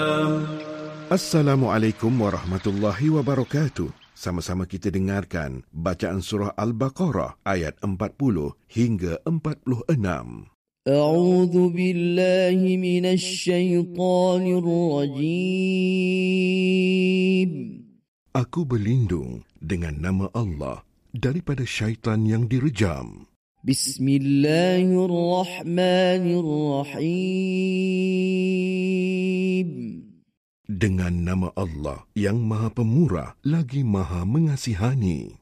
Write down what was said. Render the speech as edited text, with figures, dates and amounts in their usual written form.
Assalamualaikum warahmatullahi wabarakatuh. Sama-sama kita dengarkan bacaan surah Al-Baqarah ayat 40 hingga 46. A'udzu billahi minasy syaithanir rajim. Aku berlindung dengan nama Allah daripada syaitan yang direjam. Bismillahirrahmanirrahim. Dengan nama Allah yang Maha Pemurah lagi Maha Mengasihani.